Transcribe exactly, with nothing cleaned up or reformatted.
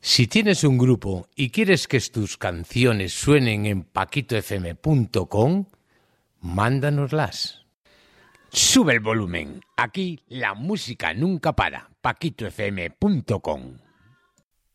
Si tienes un grupo y quieres que tus canciones suenen en paquito f m punto com, mándanoslas. Sube el volumen. Aquí la música nunca para. paquito f m punto com